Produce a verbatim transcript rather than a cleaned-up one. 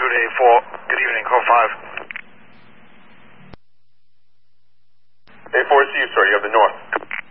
two to A four. Good evening, call five. A four, see you, sir. You have the north.